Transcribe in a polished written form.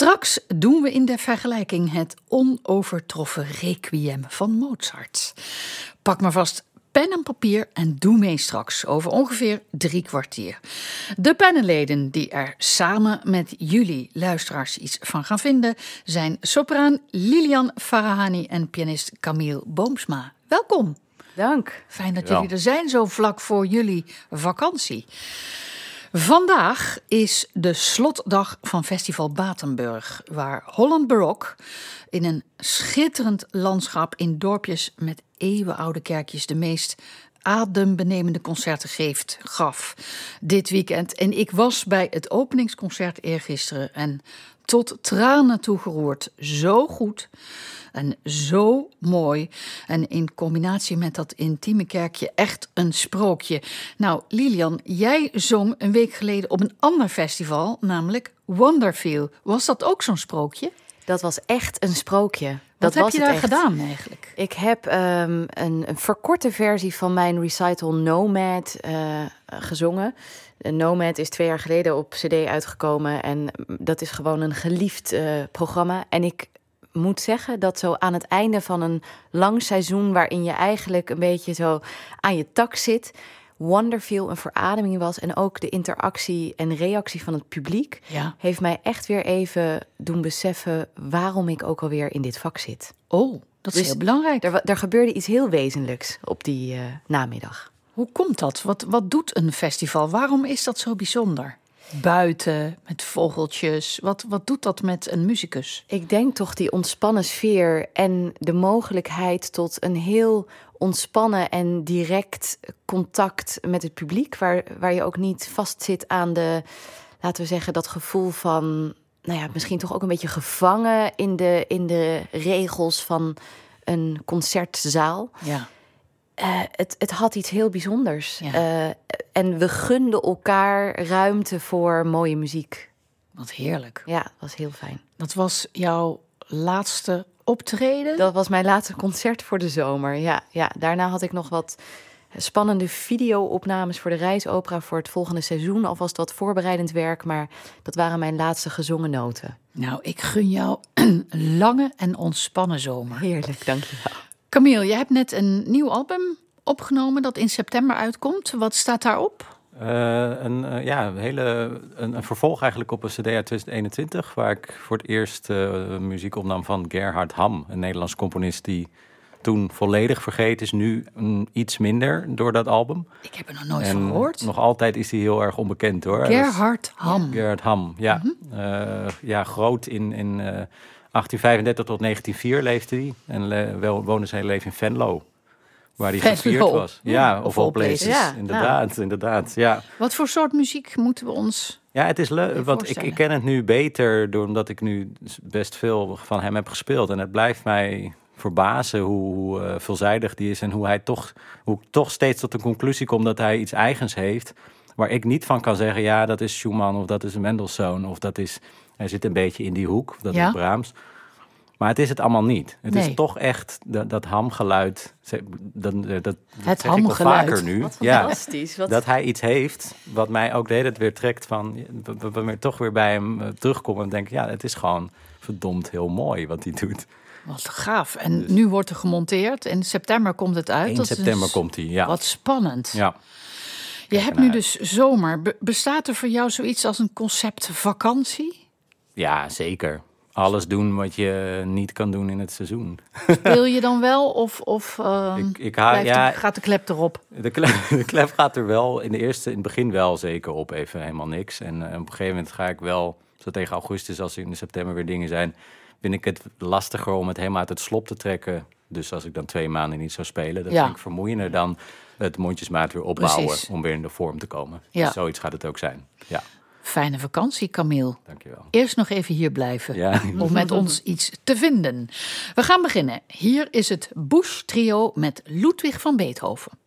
Straks doen we in de vergelijking het onovertroffen requiem van Mozart. Pak maar vast pen en papier en doe mee straks over ongeveer 3 kwartier. De pennenleden die er samen met jullie luisteraars iets van gaan vinden zijn sopraan Lilian Farahani en pianist Camille Boomsma. Welkom. Dank. Fijn dat jullie er zijn zo vlak voor jullie vakantie. Vandaag is de slotdag van Festival Batenburg, waar Holland Barok in een schitterend landschap in dorpjes met eeuwenoude kerkjes de meest adembenemende concerten gaf dit weekend. En ik was bij het openingsconcert eergisteren en tot tranen toe geroerd. Zo goed en zo mooi. En in combinatie met dat intieme kerkje echt een sprookje. Nou, Lilian, jij zong een week geleden op een ander festival, namelijk Wonderfeel. Was dat ook zo'n sprookje? Dat was echt een sprookje. Wat heb je daar gedaan eigenlijk? Ik heb een verkorte versie van mijn recital Nomad gezongen. Nomad is 2 jaar geleden op cd uitgekomen en dat is gewoon een geliefd programma. En ik moet zeggen dat zo aan het einde van een lang seizoen waarin je eigenlijk een beetje zo aan je tak zit, Wonderfeel een verademing was. En ook de interactie en reactie van het publiek heeft mij echt weer even doen beseffen waarom ik ook alweer in dit vak zit. Oh, dat is heel belangrijk. Er gebeurde iets heel wezenlijks op die namiddag. Hoe komt dat? Wat doet een festival? Waarom is dat zo bijzonder? Buiten, met vogeltjes. Wat doet dat met een muzikus? Ik denk toch die ontspannen sfeer en de mogelijkheid tot een heel ontspannen en direct contact met het publiek, waar je ook niet vastzit aan de, laten we zeggen, dat gevoel van, nou ja, misschien toch ook een beetje gevangen in de regels van een concertzaal. Ja. Het had iets heel bijzonders. Ja. En we gunden elkaar ruimte voor mooie muziek. Wat heerlijk. Ja, dat was heel fijn. Dat was jouw laatste optreden? Dat was mijn laatste concert voor de zomer. Ja. Daarna had ik nog wat spannende video-opnames voor de reisopera voor het volgende seizoen. Alvast wat voorbereidend werk, maar dat waren mijn laatste gezongen noten. Nou, ik gun jou een lange en ontspannen zomer. Heerlijk, dankjewel. Camille, je hebt net een nieuw album opgenomen dat in september uitkomt. Wat staat daarop? Een vervolg eigenlijk op een cd uit 2021... waar ik voor het eerst muziek opnam van Gerhard Ham, een Nederlands componist die toen volledig vergeten is, nu iets minder door dat album. Ik heb er nog nooit van gehoord. Nog altijd is hij heel erg onbekend, hoor. Gerhard Ham. Gerhard Ham, ja. Mm-hmm. Groot in 1835 tot 1904 leefde hij en woonde zijn leven in Venlo, waar hij gevierd was. Ja, of all places. Ja, inderdaad. Ja. Wat voor soort muziek moeten we ons... Ja, het is leuk, want ik ken het nu beter, omdat ik nu best veel van hem heb gespeeld. En het blijft mij verbazen hoe veelzijdig die is en hoe ik toch steeds tot de conclusie kom dat hij iets eigens heeft, waar ik niet van kan zeggen, ja, dat is Schumann of dat is Mendelssohn of dat is, hij zit een beetje in die hoek, of dat is Brahms. Maar het is het allemaal niet. Het is toch echt dat hamgeluid. Dat het zeg ik wel vaker nu. Wat fantastisch. Dat hij iets heeft wat mij ook de hele tijd weer trekt van, we toch weer bij hem terugkomen en denken, ja, het is gewoon verdomd heel mooi wat hij doet. Wat gaaf. En nu wordt er gemonteerd. In september komt het uit. 1 september komt hij, ja. Wat spannend. Ja. Je hebt nu dus zomer. Bestaat er voor jou zoiets als een concept vakantie? Ja, zeker. Alles doen wat je niet kan doen in het seizoen. Speel je dan wel of gaat de klep erop? De klep gaat er wel in het begin wel zeker op, even helemaal niks. En op een gegeven moment ga ik wel, zo tegen augustus, als er in september weer dingen zijn, vind ik het lastiger om het helemaal uit het slop te trekken. Dus als ik dan 2 maanden niet zou spelen, dat vind ik vermoeiender dan het mondjesmaat weer opbouwen. Precies. Om weer in de vorm te komen. Ja. Dus zoiets gaat het ook zijn, ja. Fijne vakantie, Camille. Dankjewel. Eerst nog even hier blijven om met ons iets te vinden. We gaan beginnen. Hier is het Bush Trio met Ludwig van Beethoven.